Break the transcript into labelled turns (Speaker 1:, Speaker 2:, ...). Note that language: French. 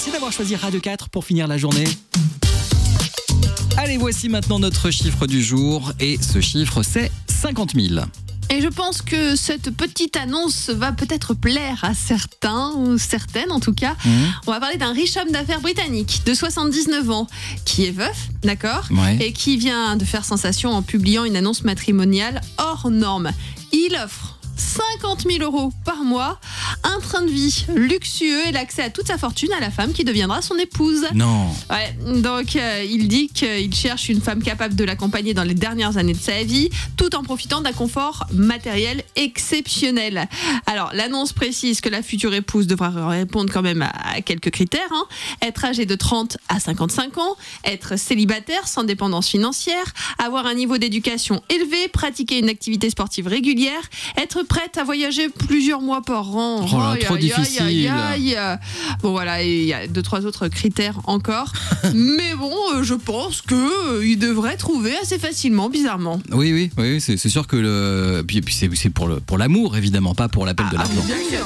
Speaker 1: Merci d'avoir choisi Radio 4 pour finir la journée. Allez, voici maintenant notre chiffre du jour. Et ce chiffre, c'est 50 000.
Speaker 2: Et je pense que cette petite annonce va peut-être plaire à certains, ou certaines en tout cas. On va parler d'un riche homme d'affaires britannique de 79 ans qui est veuf, d'accord,
Speaker 1: Ouais.
Speaker 2: et qui vient de faire sensation en publiant une annonce matrimoniale hors norme. Il offre 50 000 € par mois, un train de vie luxueux et l'accès à toute sa fortune à la femme qui deviendra son épouse.
Speaker 1: Non.
Speaker 2: Ouais, donc il dit qu'il cherche une femme capable de l'accompagner dans les dernières années de sa vie, tout en profitant d'un confort matériel exceptionnel. Alors, l'annonce précise que la future épouse devra répondre quand même à quelques critères. Être âgée de 30 à 55 ans, être célibataire sans dépendance financière, avoir un niveau d'éducation élevé, pratiquer une activité sportive régulière, être prête à voyager plusieurs mois par an.
Speaker 1: Oh là, trop difficile.
Speaker 2: Bon voilà, et il y a 2-3 autres critères encore. Mais bon, je pense qu'il devrait trouver assez facilement, bizarrement.
Speaker 1: Oui, c'est sûr que puis c'est pour l'amour, évidemment, pas pour l'appel de l'argent.
Speaker 2: Bien sûr.